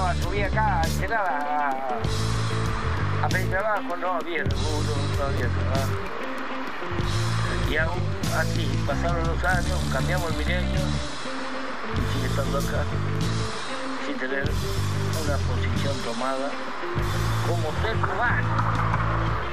a subir acá, a entrenar a pedir trabajo, no había laburo, no había trabajo. Y aún así, pasaron los años, cambiamos el milenio y sigue estando acá, sin tener una posición tomada como ser humano.